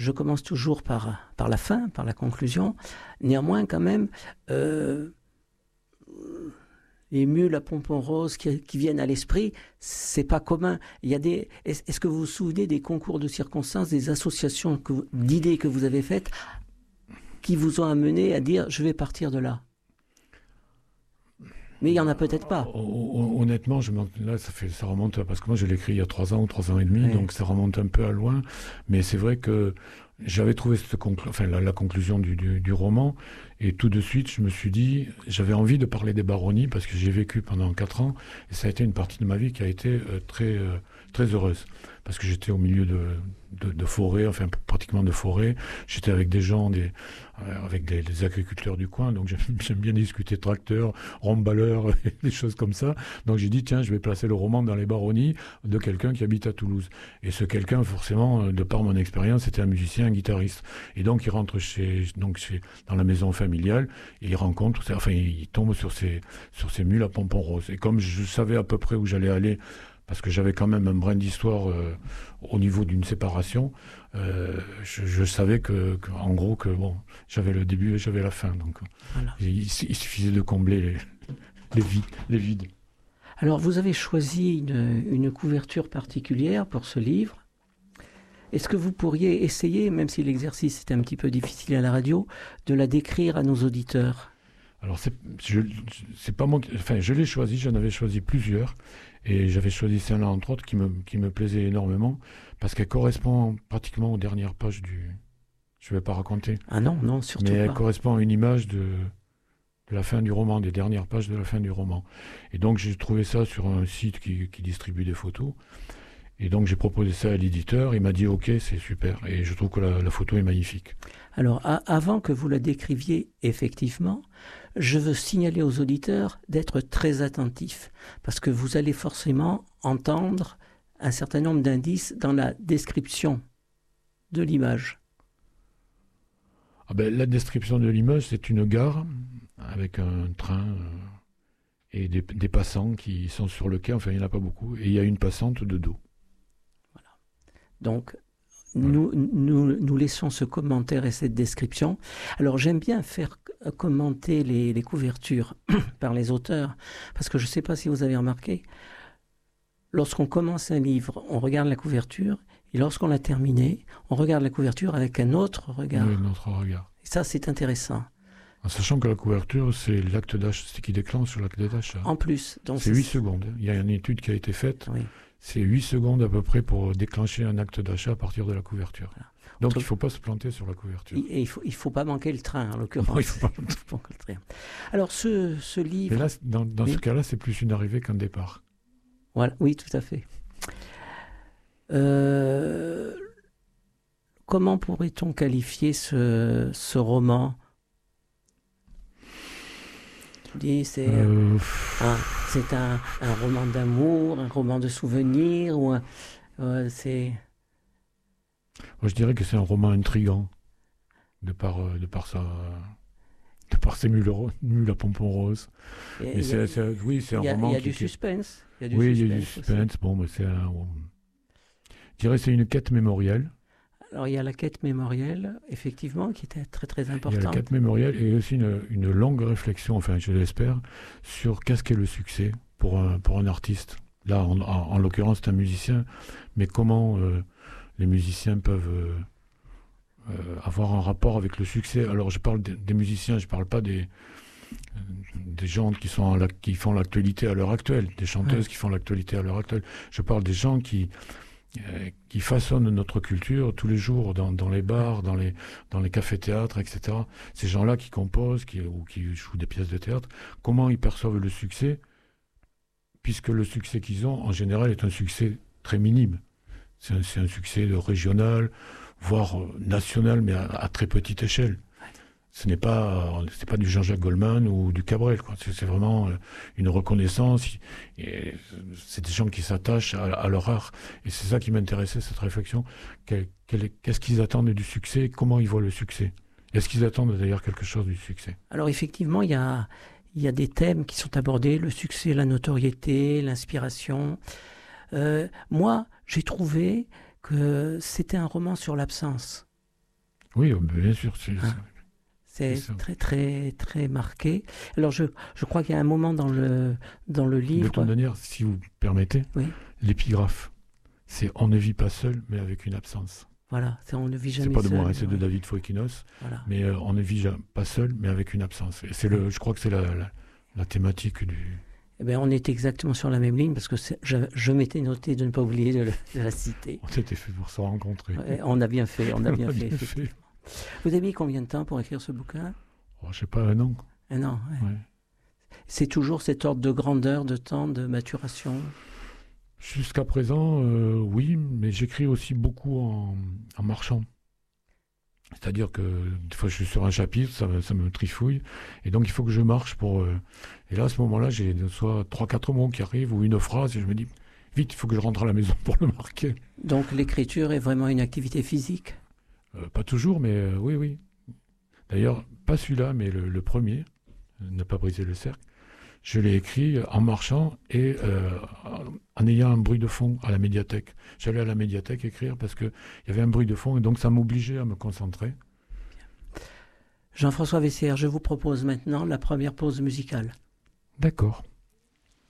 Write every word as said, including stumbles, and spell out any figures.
Je commence toujours par, par la fin, par la conclusion. Néanmoins, quand même, euh, les mules à pompons roses qui, qui viennent à l'esprit, c'est pas commun. Il y a des. Est-ce, est-ce que vous vous souvenez des concours de circonstances, des associations que, vous- d'idées que vous avez faites, qui vous ont amené à dire je vais partir de là? Mais il y en a peut-être pas. Hon- Honnêtement, je m'en- là, ça fait, ça remonte à- parce que moi, je l'ai écrit il y a trois ans ou trois ans et demi, Ouais. donc ça remonte un peu à loin. Mais c'est vrai que j'avais trouvé cette conclu- enfin, la, la conclusion du, du, du roman, et tout de suite, je me suis dit, j'avais envie de parler des baronnies parce que j'ai vécu pendant quatre ans, et ça a été une partie de ma vie qui a été euh, très, euh, très heureuse, parce que j'étais au milieu de, de, de forêt, enfin pratiquement de forêt. J'étais avec des gens, des, euh, avec des, des agriculteurs du coin, donc j'aime, j'aime bien discuter tracteurs, remballeurs, des choses comme ça. Donc j'ai dit, tiens, je vais placer le roman dans les baronnies de quelqu'un qui habite à Toulouse. Et ce quelqu'un, forcément, euh, de par mon expérience, c'était un musicien, un guitariste. Et donc il rentre chez, donc chez, dans la maison familiale, et il rencontre, c'est- enfin il tombe sur ces, sur ces mules à pompons roses. Et comme je savais à peu près où j'allais aller, parce que j'avais quand même un brin d'histoire euh, au niveau d'une séparation, euh, je, je savais que, que, en gros, que bon, j'avais le début et j'avais la fin. Donc Voilà. il, il suffisait de combler les, les vides. Les vides. Alors, vous avez choisi une, une couverture particulière pour ce livre. Est-ce que vous pourriez essayer, même si l'exercice est un petit peu difficile à la radio, de la décrire à nos auditeurs? Alors c'est, je, c'est pas moi, qui- enfin je l'ai choisi, j'en avais choisi plusieurs, et j'avais choisi celle-là entre autres qui me, qui me plaisait énormément parce qu'elle correspond pratiquement aux dernières pages du. Je vais pas raconter, Ah non, non, surtout mais elle pas. correspond à une image de, de la fin du roman, des dernières pages de la fin du roman. Et donc j'ai trouvé ça sur un site qui, qui distribue des photos. Et donc j'ai proposé ça à l'éditeur, il m'a dit ok, c'est super, et je trouve que la, la photo est magnifique. Alors, a- avant que vous la décriviez effectivement, je veux signaler aux auditeurs d'être très attentifs, parce que vous allez forcément entendre un certain nombre d'indices dans la description de l'image. Ah ben, la description de l'image, c'est une gare avec un train euh, et des, des passants qui sont sur le quai, enfin il n'y en a pas beaucoup, et il y a une passante de dos. Donc, Voilà. nous, nous, nous laissons ce commentaire et cette description. Alors, j'aime bien faire c- commenter les, les couvertures par les auteurs, parce que je ne sais pas si vous avez remarqué, lorsqu'on commence un livre, on regarde la couverture, et lorsqu'on l'a terminé, on regarde la couverture avec un autre regard. Oui, notre regard. Et ça, c'est intéressant. En sachant que la couverture, c'est l'acte d'achat, c'est ce qui déclenche l'acte d'achat. En plus, donc C'est huit secondes. Il y a une étude qui a été faite. Oui. C'est huit secondes à peu près pour déclencher un acte d'achat à partir de la couverture. Voilà. Donc Autre- il ne faut pas se planter sur la couverture. Et il faut, il faut pas manquer le train, en l'occurrence. Non, il faut pas- Il faut manquer le train. Alors, ce, ce livre... Mais là, c'est- dans, dans Oui. ce cas-là, c'est plus une arrivée qu'un départ. Voilà, oui, tout à fait. Euh, comment pourrait-on qualifier ce, ce roman? Tu dis, c'est Euh, un, c'est un, un roman d'amour, un roman de souvenirs, ou un, euh, c'est... Moi, je dirais que c'est un roman intrigant, de par, euh, de par, sa, de par ses mules, ro- mules à pompons roses. il y a- Mais il y a- c'est, c'est- oui, c'est un il y a, roman il y a qui... du qui- suspense. Il y a du oui, il y a du suspense aussi. suspense. Bon, mais c'est un... Je dirais que c'est une quête mémorielle. Alors, il y a la quête mémorielle, effectivement, qui était très, très Il y a la importante. quête mémorielle et aussi une, une longue réflexion, enfin, je l'espère, sur qu'est-ce qu'est le succès pour un, pour un artiste. Là, en, en, en l'occurrence, c'est un musicien, mais comment euh, les musiciens peuvent... euh, Euh, avoir un rapport avec le succès. Alors je parle des, des musiciens, je parle pas des, euh, des gens qui, sont en la- qui font l'actualité à l'heure actuelle, des chanteuses Ouais. qui font l'actualité à l'heure actuelle. Je parle des gens qui, euh, qui façonnent notre culture tous les jours dans, dans les bars, dans les, dans les cafés-théâtres, et cetera. Ces gens-là qui composent qui, ou qui jouent des pièces de théâtre, comment ils perçoivent le succès, puisque le succès qu'ils ont, en général, est un succès très minime. C'est un, c'est un succès de régional, voire euh, national, mais à, à très petite échelle. Ce n'est pas, euh, c'est pas du Jean-Jacques Goldman ou du Cabrel, quoi. C'est, c'est vraiment euh, une reconnaissance. Et c'est des gens qui s'attachent à, à leur art. Et c'est ça qui m'intéressait, cette réflexion. Quel- quel est- qu'est-ce qu'ils attendent du succès? Comment ils voient le succès? Est-ce qu'ils attendent d'ailleurs quelque chose du succès? Alors effectivement, il y a, il y a des thèmes qui sont abordés, le succès, la notoriété, l'inspiration. Euh, moi, j'ai trouvé que c'était un roman sur l'absence. Oui, bien sûr. C'est, Hein. C'est c'est ça. très, très, très marqué. Alors, je, je crois qu'il y a un moment dans le, dans le De toute livre. manière, si vous permettez, Oui, l'épigraphe, c'est « On ne vit pas seul, mais avec une absence ». voilà. C'est, on ne vit C'est jamais pas de seul. moi, hein, c'est de Ouais, David Foikinos, voilà. mais euh, on ne vit ja- pas seul, mais avec une absence. Et c'est le, je crois que c'est la, la, la thématique du. Eh bien, on est exactement sur la même ligne parce que c'est- je, je m'étais noté de ne pas oublier de, le- de la citer. On s'était fait pour se rencontrer. Ouais, on a bien fait, on a bien On a fait, bien effectivement. fait. Vous avez mis combien de temps pour écrire ce bouquin? Oh, je sais pas, un an. Un an. Ouais. Ouais. C'est toujours cet ordre de grandeur, de temps, de maturation. Jusqu'à présent, euh, oui, mais j'écris aussi beaucoup en, en marchant. C'est-à-dire que des fois je suis sur un chapitre, ça, me- ça me trifouille, et donc il faut que je marche pour. euh, Et là, à ce moment-là, j'ai soit trois, quatre mots qui arrivent ou une phrase, et je me dis vite, il faut que je rentre à la maison pour le marquer. Donc l'écriture est vraiment une activité physique. Euh, pas toujours, mais euh, oui, oui. D'ailleurs, pas celui-là, mais le, le premier, euh, Ne pas briser le cercle. Je l'ai écrit en marchant et euh, en ayant un bruit de fond à la médiathèque. J'allais à la médiathèque écrire parce qu'il y avait un bruit de fond et donc ça m'obligeait à me concentrer. Jean-François Vessière, je vous propose maintenant la première pause musicale. D'accord.